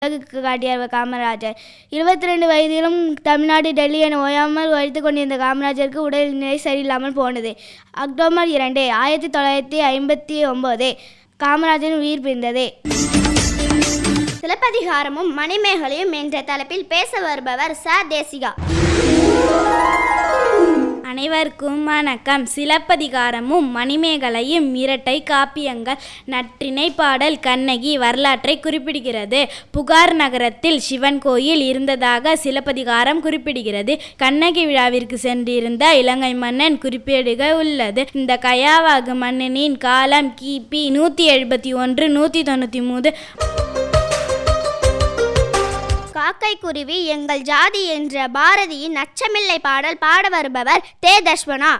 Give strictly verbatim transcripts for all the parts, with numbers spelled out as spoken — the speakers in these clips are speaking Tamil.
காட்டியவர் காமராஜர். இருபத்தி ரெண்டு வயதிலும் தமிழ்நாடு டெல்லி என ஓயாமல் உழைத்து கொண்டிருந்த காமராஜருக்கு உடல் நிலை சரியில்லாமல் போனது. அக்டோபர் இரண்டு ஆயிரத்தி தொள்ளாயிரத்தி ஐம்பத்தி ஒன்பது காமராஜரின் உயிர் பிரிந்தது. சிலப்பதிகாரமும் மணிமேகலையும் என்ற தலைப்பில் பேச வருபவர் ச தேசிகா. அனைவருக்கும் வணக்கம். சிலப்பதிகாரமும் மணிமேகலையும் இரட்டை காப்பியங்கள். நற்றிணை பாடல் கண்ணகி வரலாற்றை குறிப்பிடுகிறது. புகார் நகரத்தில் சிவன் கோயில் இருந்ததாக சிலப்பதிகாரம் குறிப்பிடுகிறது. கண்ணகி விழாவிற்கு சென்றிருந்த இலங்கை மன்னன் குறிப்பேடுக உள்ளது. இந்த கயாவாகு மன்னனின் காலம் கிபி நூற்றி எழுபத்தி ஒன்று நூற்றி தொண்ணூற்றி மூணு. காக்கை குருவி எங்கள் ஜாதி என்ற பாரதியின் அச்சமில்லை பாடல் பாட வருபவர் தே தர்ஷனா.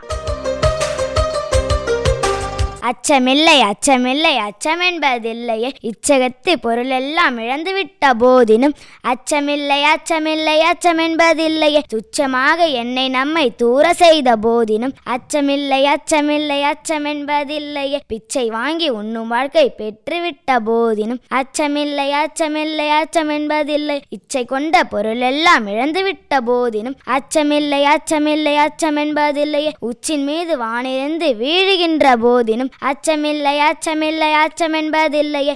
அச்சமில்லை அச்சமில்லை அச்சமென்பதில்லையே, இச்சகத்து பொருளெல்லாம் இழந்துவிட்ட போதினும் அச்சமில்லை அச்சமில்லை அச்சமென்பதில்லையே, துச்சமாக என்னை நம்மை தூர செய்த போதினும் அச்சமில்லை அச்சமில்லை அச்சமென்பதில்லையே, பிச்சை வாங்கி உண்ணும் வாழ்க்கை பெற்றுவிட்ட போதினும் அச்சமில்லை அச்சமில்லை அச்சமென்பதில்லை, இச்சை கொண்ட பொருளெல்லாம் இழந்துவிட்ட போதினும் அச்சமில்லை அச்சமில்லை அச்சமென்பதில்லையே, உச்சின் மீது வானிருந்து வீழுகின்ற போதினும் அச்சமில்லை அச்சமில்லை அச்சமென்பதில்லையே.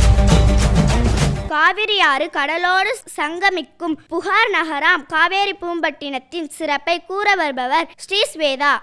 காவிரி ஆறு கடலோடு சங்கமிக்கும் புகார் நகராம் காவேரி பூம்பட்டினத்தின் சிறப்பை கூற வருபவர் ஸ்ரீஸ்வேதா.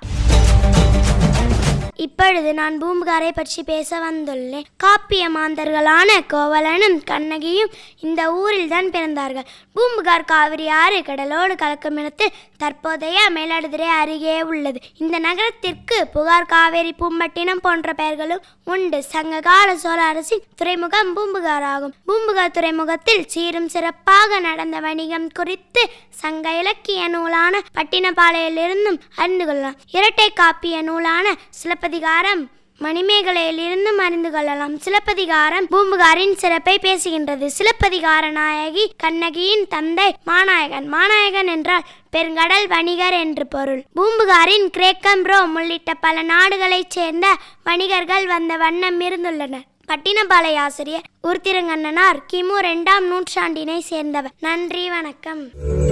இப்பொழுது நான் பூம்புகாரை பற்றி பேச வந்துள்ளேன். காப்பிய மாந்தர்களான கோவலனும் கண்ணகியும் இந்த ஊரில் தான் பிறந்தார்கள். பூம்புகார் காவிரி ஆறு கடலோடு கலக்கும் இடத்தில் தற்போதைய மயிலாடுதுறை அருகே உள்ளது. இந்த நகரத்திற்கு புகார், காவேரி, பூம்பட்டினம் போன்ற பெயர்களும் உண்டு. சங்ககால சோழ அரசின் துறைமுகம் பூம்புகார் ஆகும். பூம்புகார் துறைமுகத்தில் சீரும் சிறப்பாக நடந்த வணிகம் குறித்து சங்க இலக்கிய நூலான பட்டினப்பாளையிலிருந்தும் அறிந்து கொள்ளலாம். இரட்டை காப்பிய நூலான சிலப்பதிகாரம் மணிமேகலையிலிருந்தும் அறிந்து கொள்ளலாம். சிலப்பதிகாரம் பூம்புகாரின் சிறப்பை பேசுகின்றது. சிலப்பதிகார நாயகி கண்ணகியின் தந்தை மாநாயகன். மாநாயகன் என்றால் பெருங்கடல் வணிகர் என்று பொருள். பூம்புகாரின் கிரேக்கம், ரோம் உள்ளிட்ட பல நாடுகளைச் சேர்ந்த வணிகர்கள் வந்த வண்ணம் இருந்துள்ளனர். பட்டினப்பாளைய ஆசிரியர் உருத்திரங்கண்ணனார் கிமு இரண்டாம் நூற்றாண்டினை சேர்ந்தவர். நன்றி, வணக்கம்.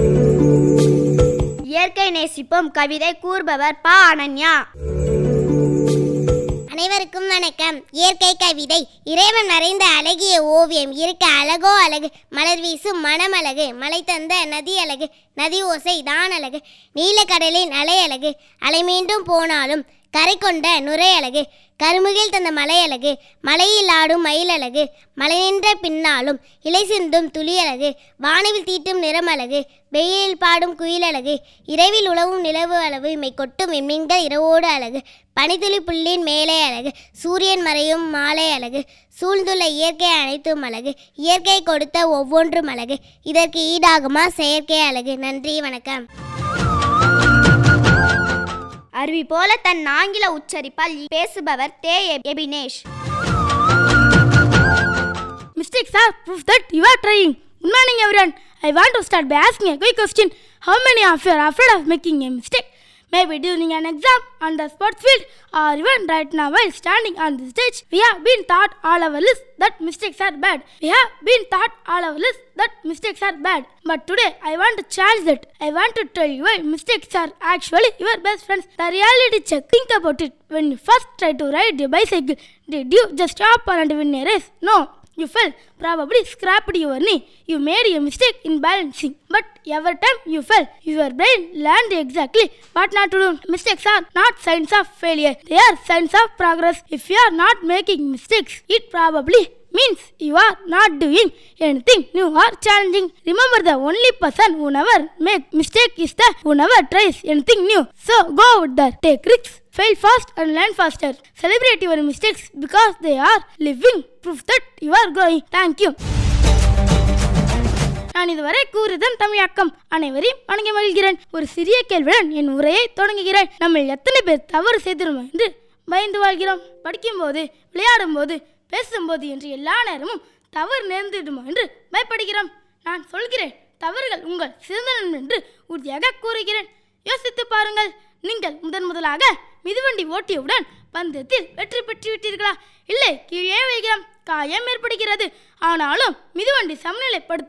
இயற்கை நேசிப்போம் கவிதை கூறுபவர் பா அனன்யா. அனைவருக்கும் வணக்கம். இயற்கை கவிதை. இறைவன் நிறைந்த அழகிய ஓவியம் இருக்க அழகோ அழகு, மலர் வீசும் மனமழகு, மலை தந்த நதி அழகு, நதி ஓசை தான் அழகு, நீலக்கடலின் அலை அழகு, அலை மீண்டும் போனாலும் கரை கொண்ட நுரை அழகு, கருமுகில் தந்த மலை அழகு, மலையில் ஆடும் மயில் அழகு, மலை நின்ற பின்னாலும் இலை சிந்தும் துளி அழகு, வானவில் தீட்டும் நிறம் அழகு, வெயிலில் பாடும் குயில் அழகு, இரவில் உழவும் நிலவு அளவு, இமை கொட்டும் விண்மீன்கள் இரவோடு அழகு, பனித்துளி புள்ளின் மேலே அழகு, சூரியன் மறையும் மாலை அழகு, சூழ்ந்துள்ள இயற்கை அனைத்தும் அழகு, இயற்கை கொடுத்த ஒவ்வொன்றும் அழகு, இதற்கு ஈடாகுமா செயற்கை அழகு. நன்றி, வணக்கம். அருவி போல தன் ஆங்கில உச்சரிப்பால் பேசுபவர் தே Ebinesh. Mistakes are proof that you are trying. Good morning, everyone. I want to start by asking a quick question. How many of you are afraid of making a mistake? Maybe during an exam, on the sports field, or even right now while standing on the stage. We have been taught all our lives that mistakes are bad. We have been taught all our lives that mistakes are bad. But today, I want to challenge that. I want to tell you why mistakes are actually your best friends. The reality check. Think about it. When you first tried to ride your bicycle, did you just stop and win a race? No. You fell, probably scraped your knee. You made a mistake in balancing. But every time you fell, your brain learned exactly what not to do. Mistakes are not signs of failure. They are signs of progress. If you are not making mistakes, it probably means you are not doing anything new or challenging. Remember, the only person who never makes mistake is the who never tries anything new. So go out there, take risks, fail fast and learn faster. Celebrate your mistakes because they are living proof that you are growing. Thank you. நான் இதுவரை கூறுதன் தமிழாக்கம். அனைவரையும் வணங்கி மகிழ்கிறேன். ஒரு சிறிய கேள்வியுடன் என் உரையை தொடங்குகிறேன். நம்ம எத்தனை பேர் தவறு செய்திருமோ என்று பயந்து வாழ்கிறோம்? படிக்கும்போது, விளையாடும் போது, பேசும்போது என்று எல்லா நேரமும் தவறு நேர்ந்துடுமோ என்று பயப்படுகிறோம். நான் சொல்கிறேன், தவறுகள் உங்கள் சிறந்த என்று உறுதியாக கூறுகிறேன். யோசித்து பாருங்கள். நீங்கள் முதன் முதலாக மிதிவண்டி ஓட்டியவுடன் பந்தயத்தில் வெற்றி பெற்று விட்டீர்களா? இல்லை, கீழே விழுகிறோம், காயம் ஏற்படுகிறது. ஆனாலும் மிதிவண்டி சமநிலைப்படுத்த